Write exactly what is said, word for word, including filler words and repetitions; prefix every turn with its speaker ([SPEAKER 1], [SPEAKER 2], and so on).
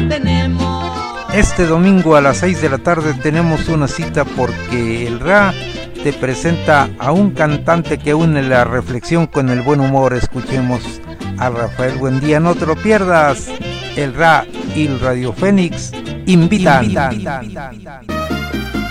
[SPEAKER 1] tenemos.
[SPEAKER 2] Este domingo a las seis de la tarde tenemos una cita porque el R A te presenta a un cantante que une la reflexión con el buen humor. Escuchemos a Rafael Buendía, no te lo pierdas. El R A y el Radio Fénix invitan. invitan.